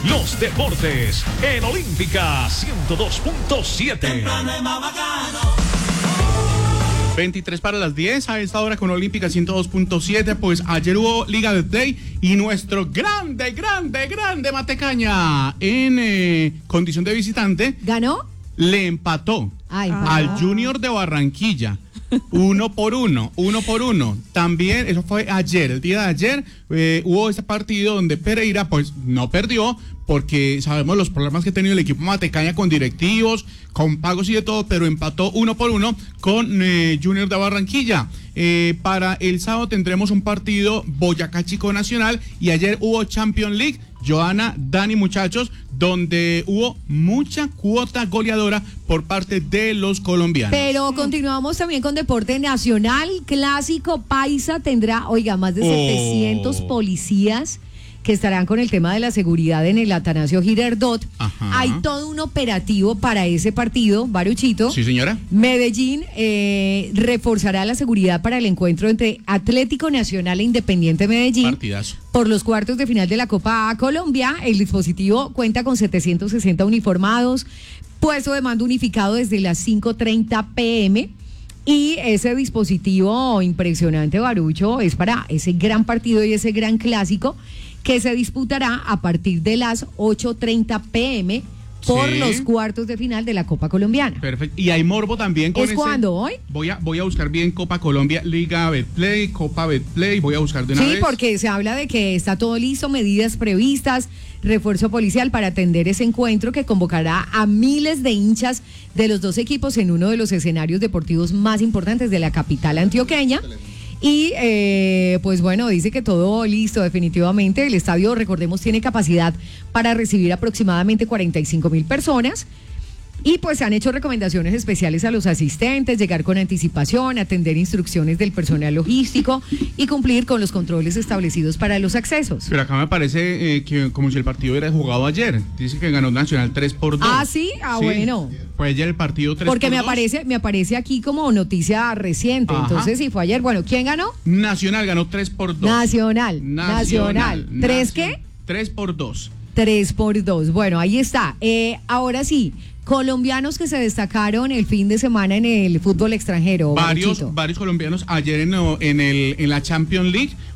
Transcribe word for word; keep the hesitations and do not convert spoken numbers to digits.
los deportes en Olímpica ciento dos punto siete. veintitrés para las diez, a esta hora con Olímpica ciento dos punto siete. Pues ayer hubo Liga de Play y nuestro grande, grande, grande Matecaña en eh, condición de visitante ¿ganó? Le empató Ay, al ah. Junior de Barranquilla. Uno por uno, uno por uno. También, eso fue ayer, el día de ayer, eh, hubo ese partido donde Pereira, pues, no perdió, porque sabemos los problemas que ha tenido el equipo Matecaña con directivos, con pagos y de todo, pero empató uno por uno con eh, Junior de Barranquilla. Eh, para el sábado tendremos un partido Boyacá Chico Nacional y ayer hubo Champions League. Joana, Dani, muchachos, donde hubo mucha cuota goleadora por parte de los colombianos. Pero continuamos también con deporte nacional, clásico, Paisa tendrá, oiga, más de setecientos Oh. policías que estarán con el tema de la seguridad en el Atanasio Girardot. Ajá. Hay todo un operativo para ese partido, Baruchito. Sí, señora. Medellín eh, reforzará la seguridad para el encuentro entre Atlético Nacional e Independiente Medellín. Partidazo. Por los cuartos de final de la Copa Colombia. El dispositivo cuenta con setecientos sesenta uniformados, puesto de mando unificado desde las cinco treinta pm. Y ese dispositivo impresionante, Barucho, es para ese gran partido y ese gran clásico que se disputará a partir de las ocho treinta pm por Sí. los cuartos de final de la Copa Colombiana. Perfecto. Y hay morbo también con ¿Es ese- cuándo, hoy? Voy a, voy a buscar bien Copa Colombia, Liga Betplay, Copa Betplay, voy a buscar de una Sí, vez. porque se habla de que está todo listo, medidas previstas, refuerzo policial para atender ese encuentro que convocará a miles de hinchas de los dos equipos en uno de los escenarios deportivos más importantes de la capital antioqueña. Y eh, pues bueno, dice que todo listo definitivamente. El estadio, recordemos, tiene capacidad para recibir aproximadamente cuarenta y cinco mil personas. Y pues se han hecho recomendaciones especiales a los asistentes, llegar con anticipación, atender instrucciones del personal logístico y cumplir con los controles establecidos para los accesos. Pero acá me parece eh, que como si el partido hubiera jugado ayer. Dice que ganó Nacional tres por dos. Ah, ¿sí? Ah, bueno. Fue ayer el partido tres Porque por me dos. aparece, me aparece aquí como noticia reciente. Ajá. Entonces, si fue ayer, bueno, ¿quién ganó? Nacional ganó tres por dos. Nacional. Nacional. ¿Tres qué? tres por dos. Tres por dos. Bueno, ahí está. Eh, ahora sí, colombianos que se destacaron el fin de semana en el fútbol extranjero. Varios, Baruchito. varios colombianos ayer en, en, el, en la Champions League.